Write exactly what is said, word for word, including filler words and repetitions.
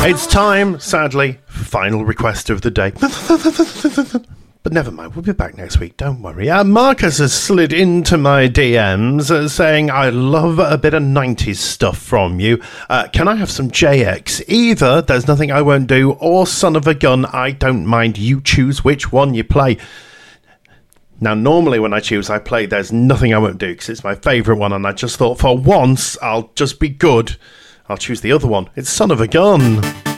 It's time, sadly, final request of the day. But never mind, we'll be back next week, don't worry. Uh, Marcus has slid into my D Ms uh, saying, I love a bit of nineties stuff from you. Uh, can I have some J X? Either There's Nothing I Won't Do or Son of a Gun, I Don't Mind. You choose which one you play. Now, normally when I choose, I play There's Nothing I Won't Do because it's my favourite one, and I just thought for once I'll just be good. I'll choose the other one. It's Son of a Gun.